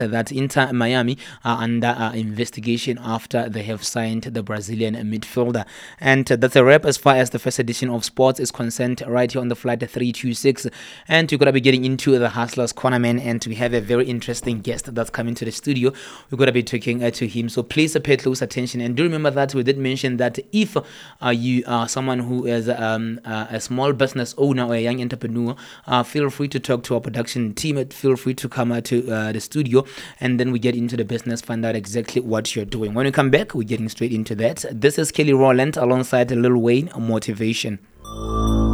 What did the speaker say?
that Inter Miami are under investigation after they have signed the Brazilian midfielder. And that's a wrap as far as the first edition of sports is concerned, right here on the flight 326. And we're going to be getting into the Hustlers Corner, man. And we have a very interesting guest that's coming to the studio. We're going to be talking to him. So please pay close attention. And do remember that we did mention that if you are someone who is a small business owner or a young entrepreneur, feel free to talk to our production team. Feel free to come to the studio, and then we get into the business, find out exactly what you're doing. When we come back, we're getting straight into that. This is Kelly Rowland alongside Lil Wayne, Motivation.